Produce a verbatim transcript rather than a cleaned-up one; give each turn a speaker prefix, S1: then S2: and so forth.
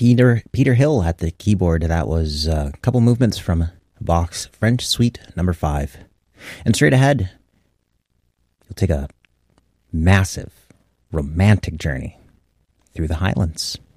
S1: Peter Peter Hill at the keyboard. That was a couple movements from Bach's French Suite number five. And straight ahead, you'll take a massive romantic journey through the Highlands.